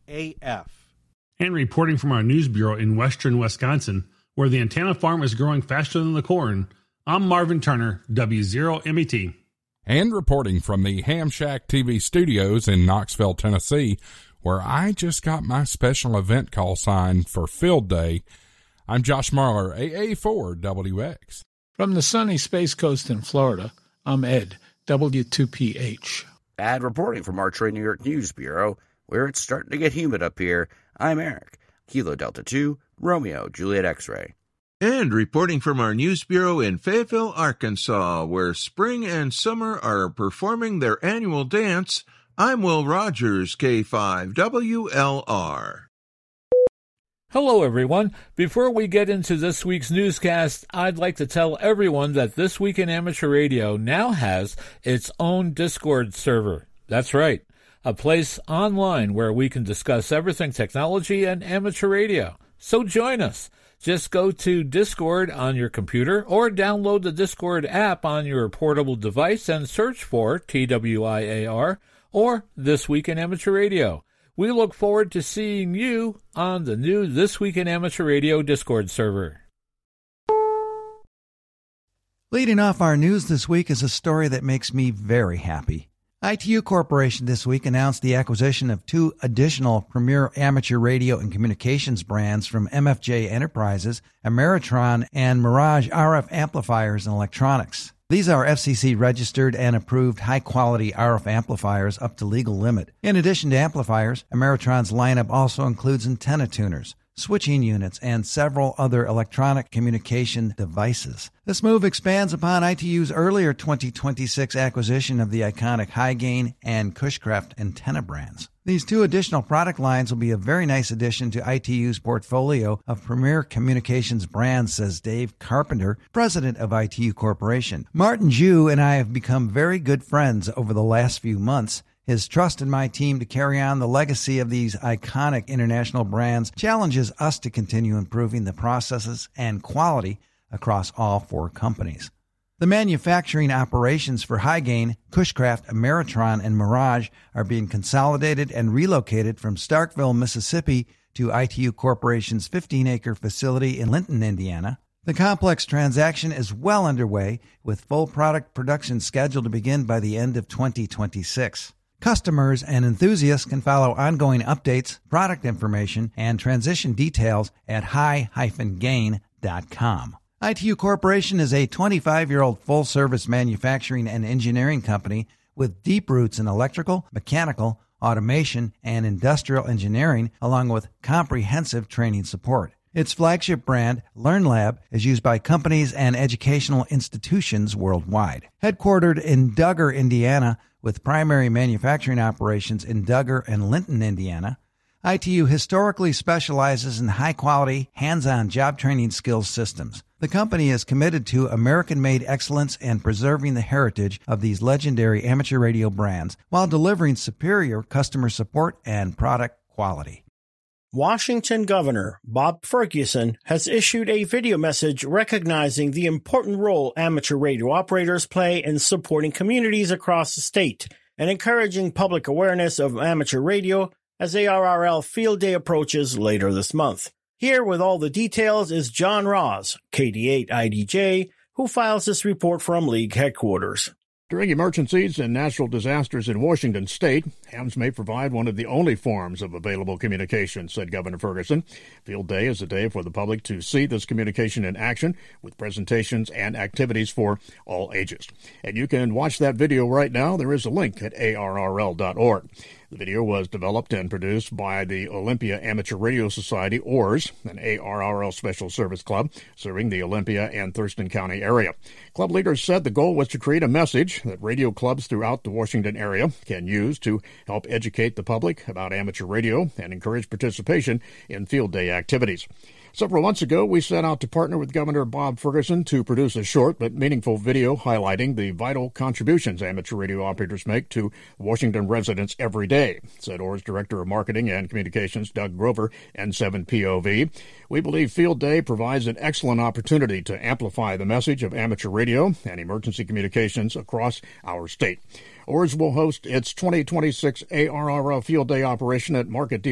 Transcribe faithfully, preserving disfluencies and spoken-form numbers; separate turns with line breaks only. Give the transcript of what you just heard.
A F.
And reporting from our news bureau in western Wisconsin, where the antenna farm is growing faster than the corn, I'm Marvin Turner, W zero M E T.
And reporting from the Ham Shack T V studios in Knoxville, Tennessee, where I just got my special event call sign for Field Day, I'm Josh Marler, A A four W X.
From the sunny Space Coast in Florida, I'm Ed, W two P H.
Bad reporting from our Trey New York News Bureau, where it's starting to get humid up here. I'm Eric, Kilo Delta two, Romeo, Juliet X-Ray.
And reporting from our news bureau in Fayetteville, Arkansas, where spring and summer are performing their annual dance, I'm Will Rogers, K five W L R.
Hello, everyone. Before we get into this week's newscast, I'd like to tell everyone that This Week in Amateur Radio now has its own Discord server. That's right, a place online where we can discuss everything technology and amateur radio. So join us. Just go to Discord on your computer or download the Discord app on your portable device and search for T W I A R or This Week in Amateur Radio. We look forward to seeing you on the new This Week in Amateur Radio Discord server.
Leading off our news this week is a story that makes me very happy. I T U Corporation this week announced the acquisition of two additional premier amateur radio and communications brands from M F J Enterprises, Ameritron, and Mirage R F Amplifiers and Electronics. These are F C C-registered and approved high-quality R F amplifiers up to legal limit. In addition to amplifiers, Ameritron's lineup also includes antenna tuners, switching units, and several other electronic communication devices. This move expands upon I T U's earlier twenty twenty-six acquisition of the iconic High-Gain and Cushcraft antenna brands. These two additional product lines will be a very nice addition to I T U's portfolio of premier communications brands, says Dave Carpenter, president of I T U Corporation. Martin Jew and I have become very good friends over the last few months. His trust in my team to carry on the legacy of these iconic international brands challenges us to continue improving the processes and quality across all four companies. The manufacturing operations for High-Gain, Cushcraft, Ameritron, and Mirage are being consolidated and relocated from Starkville, Mississippi to I T U Corporation's fifteen-acre facility in Linton, Indiana. The complex transaction is well underway, with full product production scheduled to begin by the end of twenty twenty-six. Customers and enthusiasts can follow ongoing updates, product information, and transition details at high dash gain dot com. I T U Corporation is a twenty-five-year-old full-service manufacturing and engineering company with deep roots in electrical, mechanical, automation, and industrial engineering, along with comprehensive training support. Its flagship brand, LearnLab, is used by companies and educational institutions worldwide. Headquartered in Dugger, Indiana, with primary manufacturing operations in Dugger and Linton, Indiana, I T U historically specializes in high-quality, hands-on job training skills systems. The company is committed to American-made excellence and preserving the heritage of these legendary amateur radio brands while delivering superior customer support and product quality.
Washington Governor Bob Ferguson has issued a video message recognizing the important role amateur radio operators play in supporting communities across the state and encouraging public awareness of amateur radio as A R R L Field Day approaches later this month. Here with all the details is John Ross, K D eight I D J, who files this report from League headquarters.
During emergencies and natural disasters in Washington state, hams may provide one of the only forms of available communication, said Governor Ferguson. Field Day is a day for the public to see this communication in action with presentations and activities for all ages. And you can watch that video right now. There is a link at A R R L dot org. The video was developed and produced by the Olympia Amateur Radio Society, O R S, an A R R L special service club serving the Olympia and Thurston County area. Club leaders said the goal was to create a message that radio clubs throughout the Washington area can use to help educate the public about amateur radio and encourage participation in field day activities. Several months ago, we set out to partner with Governor Bob Ferguson to produce a short but meaningful video highlighting the vital contributions amateur radio operators make to Washington residents every day, said O R S Director of Marketing and Communications Doug Grover, N seven P O V. We believe Field Day provides an excellent opportunity to amplify the message of amateur radio and emergency communications across our state. O R S will host its twenty twenty-six A R R L Field Day operation at Market